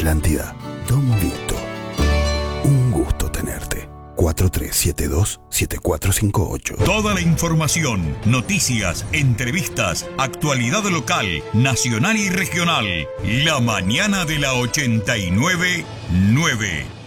Atlántida, Don Vito. Un gusto tenerte. 4372-7458. Toda la información, noticias, entrevistas, actualidad local, nacional y regional. La mañana de la 89.9.